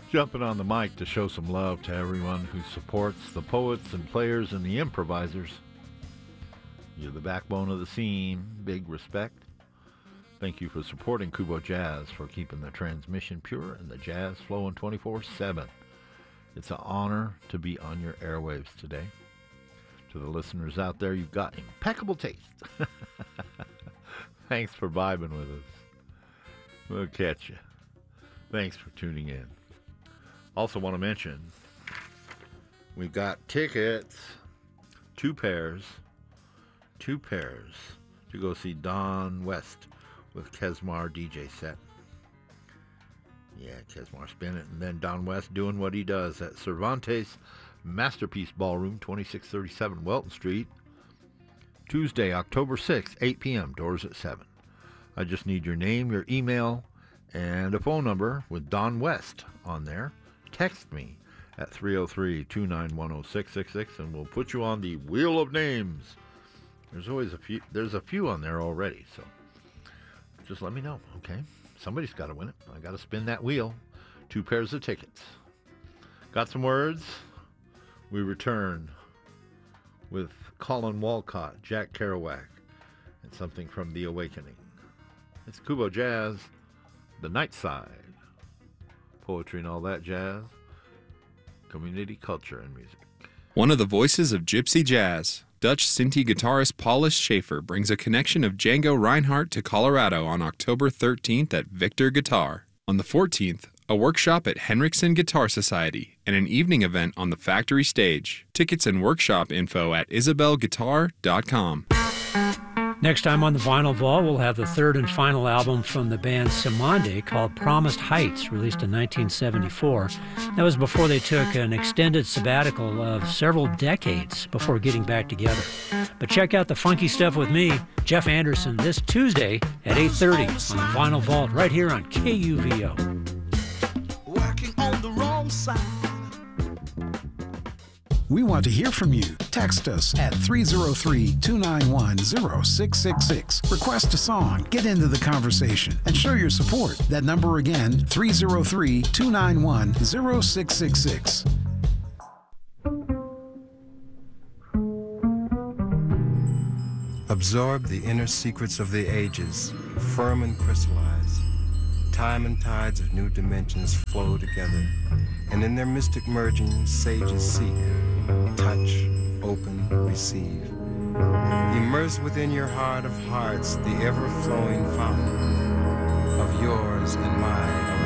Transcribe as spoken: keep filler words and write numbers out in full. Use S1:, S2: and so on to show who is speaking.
S1: Jumping on the mic to show some love to everyone who supports the poets and players and the improvisers. You're the backbone of the scene. Big respect. Thank you for supporting Kubo Jazz, for keeping the transmission pure and the jazz flowing twenty-four seven. It's an honor to be on your airwaves today. To the listeners out there, you've got impeccable taste. Thanks for vibing with us. We'll catch you. Thanks for tuning in. Also want to mention, we've got tickets, two pairs, two pairs to go see Don West with Kesmar D J set. Yeah, Kesmar spinning, and then Don West doing what he does at Cervantes Masterpiece Ballroom, twenty-six thirty-seven Welton Street, Tuesday, October sixth, eight p.m., doors at seven. I just need your name, your email, and a phone number with Don West on there. Text me at three oh three, two nine one, oh six six six, and we'll put you on the Wheel of Names. There's always a few, there's a few on there already, so just let me know, okay? Somebody's got to win it. I got to spin that wheel. Two pairs of tickets. Got some words? We return with Colin Walcott, Jack Kerouac, and something from The Awakening. It's Kubo Jazz, the night side. Poetry and all that jazz. Community culture and music.
S2: One of the voices of Gypsy Jazz, Dutch Sinti guitarist Paulus Schaefer brings a connection of Django Reinhardt to Colorado on October thirteenth at Victor Guitar. On the fourteenth, a workshop at Henriksen Guitar Society, and an evening event on the Factory Stage. Tickets and workshop info at isabel guitar dot com.
S3: Next time on the Vinyl Vault, we'll have the third and final album from the band Simande called Promised Heights, released in nineteen seventy-four. That was before they took an extended sabbatical of several decades before getting back together. But check out the funky stuff with me, Jeff Anderson, this Tuesday at eight thirty on the Vinyl Vault, right here on K U V O.
S4: Working on the wrong side.
S5: We want to hear from you. Text us at three oh three, two nine one, oh six six six. Request a song, get into the conversation, and show your support. That number again, three oh three, two nine one, oh six six six.
S6: Absorb the inner secrets of the ages, firm and crystallized. Time and tides of new dimensions flow together, and in their mystic merging, sages seek, touch, open, receive. Immerse within your heart of hearts the ever-flowing fountain of yours and mine